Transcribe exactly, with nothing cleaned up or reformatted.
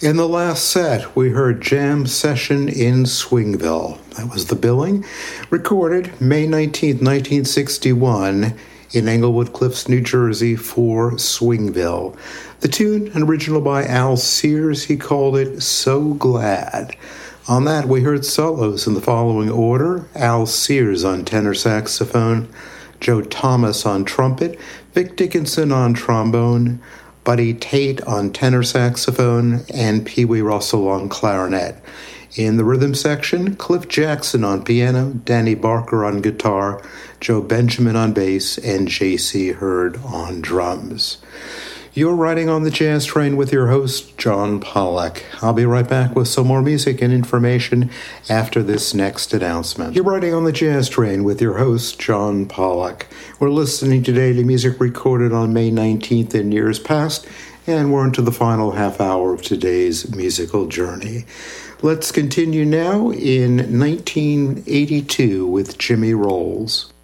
In the last set, we heard Jam Session in Swingville. That was the billing, recorded May nineteenth, nineteen sixty-one, in Englewood Cliffs, New Jersey, for Swingville. The tune, an original by Al Sears, he called it So Glad. On that, we heard solos in the following order: Al Sears on tenor saxophone, Joe Thomas on trumpet, Vic Dickinson on trombone, Buddy Tate on tenor saxophone, and Pee Wee Russell on clarinet. In the rhythm section, Cliff Jackson on piano, Danny Barker on guitar, Joe Benjamin on bass, and J C Hurd on drums. You're riding on the Jazz Train with your host, John Pollock. I'll be right back with some more music and information after this next announcement. You're riding on the Jazz Train with your host, John Pollock. We're listening today to music recorded on May nineteenth in years past, and we're into the final half hour of today's musical journey. Let's continue now in nineteen eighty-two with Jimmy Rolls.